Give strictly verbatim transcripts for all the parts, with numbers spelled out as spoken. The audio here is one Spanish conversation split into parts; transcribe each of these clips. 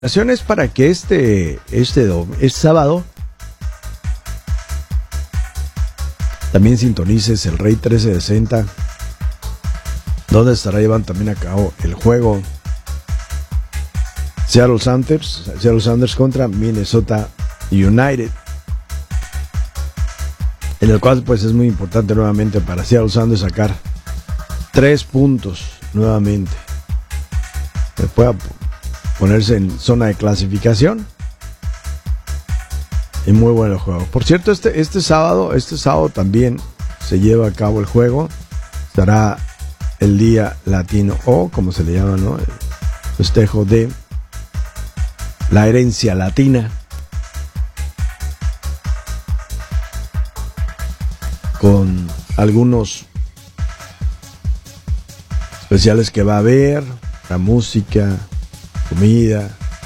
Es para que este, este, este sábado también sintonices el Rey trece sesenta, donde estará llevando también a cabo el juego Seattle Sounders, Seattle Sounders contra Minnesota United, en el cual pues es muy importante nuevamente para Seattle Sounders sacar tres puntos nuevamente, que pueda ponerse en zona de clasificación. Y muy bueno el juego. Por cierto, este, este sábado, este sábado también se lleva a cabo el juego. Estará el Día Latino, o como se le llama, ¿no? El festejo de la herencia latina, con algunos especiales que va a haber, la música, comida.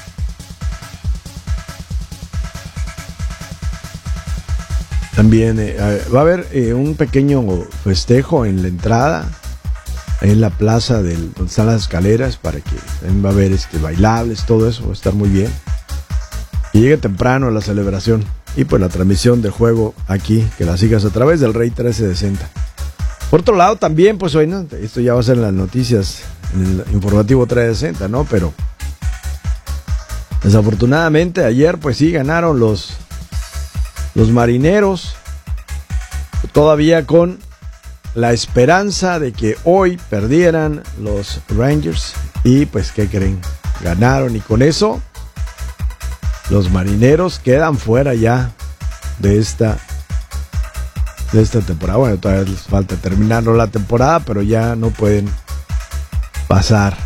También eh, va a haber eh, un pequeño festejo en la entrada, en la plaza del, donde están las escaleras, para que también va a haber este, bailables, todo eso va a estar muy bien. Y llegue temprano a la celebración y pues la transmisión del juego aquí, que la sigas a través del Rey trece sesenta. Por otro lado también, pues hoy, ¿no? Esto ya va a ser en las noticias, en el informativo trece sesenta, ¿no? Pero desafortunadamente ayer pues sí ganaron los los marineros, todavía con la esperanza de que hoy perdieran los Rangers, y pues ¿qué creen? Ganaron, y con eso los marineros quedan fuera ya de esta de esta temporada. Bueno, todavía les falta terminar la temporada, pero ya no pueden pasar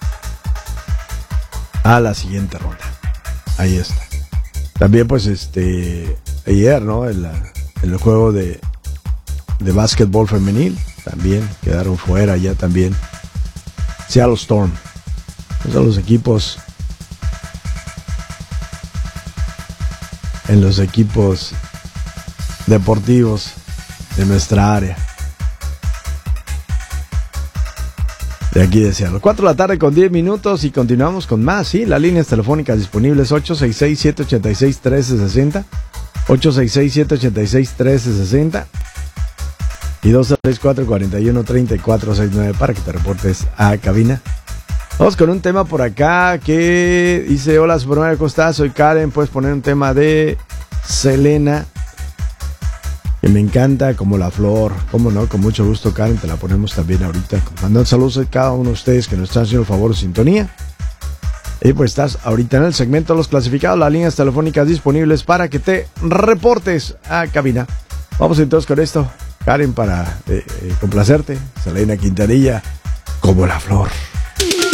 a la siguiente ronda. Ahí está. También pues este ayer, ¿no? En, la, en el juego de de básquetbol femenil también quedaron fuera ya también Seattle Storm. Esos son los equipos en los equipos deportivos de nuestra área de aquí de Seattle. cuatro de la tarde con diez minutos y continuamos con más, sí, las líneas telefónicas disponibles ocho seis seis, siete ocho seis, uno tres seis cero, ocho seis seis, siete ocho seis, uno tres seis cero y dos tres cuatro, cuatro uno, tres cuatro seis nueve para que te reportes a cabina. Vamos con un tema por acá que dice: hola Superman, ¿cómo estás? Soy Karen, puedes poner un tema de Selena que me encanta, como La Flor. Cómo no, con mucho gusto, Karen, te la ponemos también ahorita. Mandando saludos a cada uno de ustedes que nos están haciendo el favor de sintonía. Y pues estás ahorita en el segmento de los clasificados, las líneas telefónicas disponibles para que te reportes a cabina. Vamos entonces con esto, Karen, para eh, eh, complacerte. Selena Quintanilla, como La Flor.